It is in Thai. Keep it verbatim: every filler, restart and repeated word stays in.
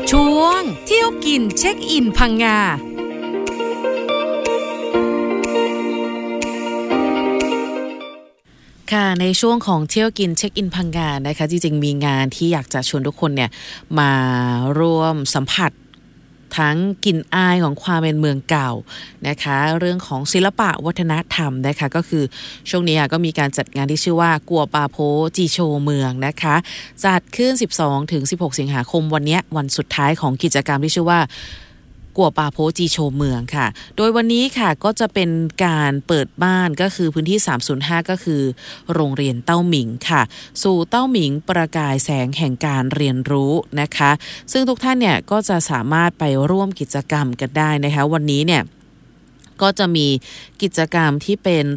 ช่วงเที่ยวกินเช็คอินพังงาค่ะในช่วงของเที่ยวกินเช็คอินพังงานะคะจริงๆมีงานที่อยากจะชวนทุกคนเนี่ยมาร่วมสัมผัสทั้งกลิ่นอายของความเป็นเมืองเก่านะคะเรื่องของศิลปะวัฒนธรรมนะคะก็คือช่วงนี้ก็มีการจัดงานที่ชื่อว่ากัวปาโพจีโชเมืองนะคะจัดขึ้น สิบสองถึงสิบหก สิงหาคมวันนี้วันสุดท้ายของกิจกรรมที่ชื่อว่ากัวปาโพจีโชเมืองค่ะโดยวันนี้ค่ะก็จะเป็นการเปิดบ้านก็คือพื้นที่สามศูนย์ห้าก็คือโรงเรียนเต้าหมิงค่ะสู่เต้าหมิงประกายแสงแห่งการเรียนรู้นะคะซึ่งทุกท่านเนี่ยก็จะสามารถไปร่วมกิจกรรมกันได้นะคะวันนี้เนี่ยก็จะมีกิจกรรมที่เป็น